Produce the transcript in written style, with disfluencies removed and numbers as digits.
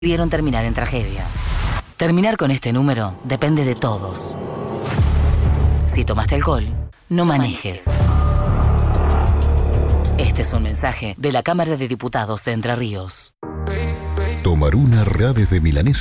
pudieron terminar en tragedia. Terminar con este número depende de todos. Si tomaste alcohol, no manejes. Este es un mensaje de la Cámara de Diputados de Entre Ríos. Tomar una Rades de milanesa